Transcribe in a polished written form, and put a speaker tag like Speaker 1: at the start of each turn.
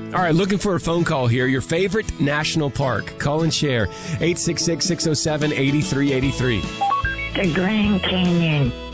Speaker 1: All right, looking for a phone call here. Your favorite national park. Call and share. 866-607-8383.
Speaker 2: The Grand Canyon.